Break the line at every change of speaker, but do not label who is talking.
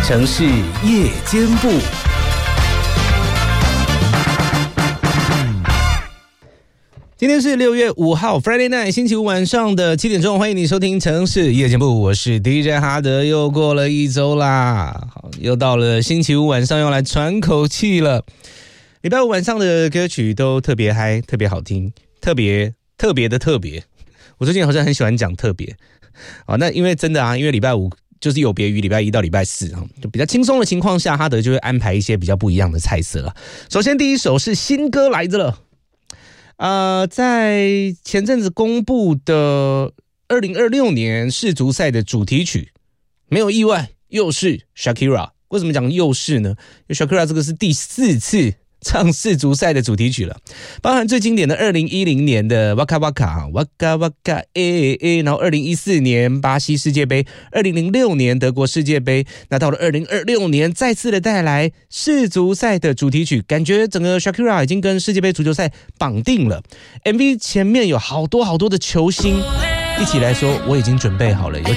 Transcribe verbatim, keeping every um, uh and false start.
城市夜间部。今天是六月五号 Friday night 星期五晚上的七点钟，欢迎你收听城市夜间部，我是 D J 哈德，又过了一周啦，好，又到了星期五晚上要来喘口气了。礼拜五晚上的歌曲都特别嗨，特别好听，特别特别的特别。我最近好像很喜欢讲特别，好，那因为真的啊，因为礼拜五就是有别于礼拜一到礼拜四，就比较轻松的情况下，哈德就会安排一些比较不一样的菜色了。首先第一首是新歌来着了。呃，在前阵子公布的二零二六年世足赛的主题曲，没有意外又是 Shakira。 为什么讲又是呢？因为 Shakira 这个是第四次唱世足赛的主题曲了，包含最经典的二零一零年的 Waka Waka Waka Waka 诶诶，然后二零一四年巴西世界杯，二零零六年德国世界杯，那到了二零二六年再次的带来世足赛的主题曲，感觉整个 Shakira 已经跟世界杯足球赛绑定了。 M V 前面有好多好多的球星，一起来说我已经准备好了。